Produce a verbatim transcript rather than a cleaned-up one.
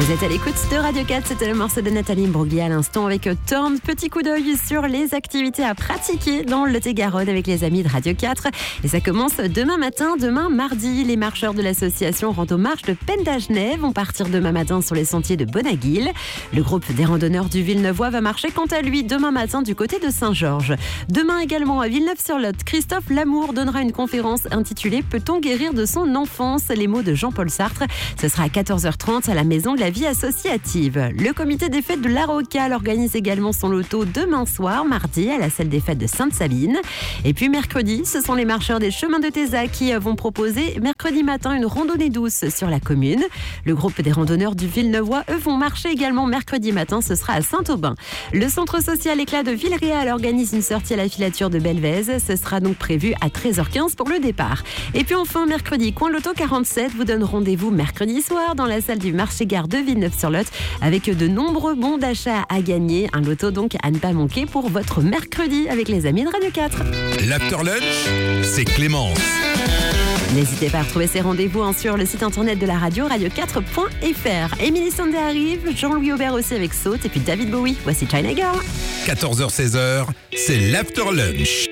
Vous êtes à l'écoute de Radio quatre, c'était le morceau de Nathalie Imbruglia à l'instant avec Turn. Petit coup d'œil sur les activités à pratiquer dans le Lot-et-Garonne avec les amis de Radio quatre. Et ça commence demain matin, demain mardi. Les marcheurs de l'association Rando Marche de Pendagenais vont partir demain matin sur les sentiers de Bonaguil. Le groupe des randonneurs du Villeneuvois va marcher quant à lui demain matin du côté de Saint-Georges. Demain également à Villeneuve-sur-Lot, Christophe Lamour donnera une conférence intitulée « Peut-on guérir de son enfance ?» Les mots de Jean-Paul Sartre. Ce sera à quatorze heures trente à la Maison de la Vie associative. Le comité des fêtes de La Rocale organise également son loto demain soir, mardi, à la salle des fêtes de Sainte-Sabine. Et puis mercredi, ce sont les marcheurs des chemins de Tézac qui vont proposer mercredi matin une randonnée douce sur la commune. Le groupe des randonneurs du Villeneuvois, eux, vont marcher également mercredi matin, ce sera à Saint-Aubin. Le centre social Éclat de Villeréal organise une sortie à la filature de Belvèze. Ce sera donc prévu à treize heures quinze pour le départ. Et puis enfin, mercredi, Coin Loto quarante-sept vous donne rendez-vous mercredi soir dans la salle du marché-gare de Villeneuve-sur-Lot avec de nombreux bons d'achat à gagner. Un loto donc à ne pas manquer pour votre mercredi avec les amis de Radio quatre. L'After Lunch, c'est Clémence. N'hésitez pas à retrouver ces rendez-vous hein, sur le site internet de la radio, radio quatre point f r. Émilie Sandé arrive, Jean-Louis Aubert aussi avec Saute et puis David Bowie. Voici China Girl. quatorze heures seize heures, c'est l'After Lunch.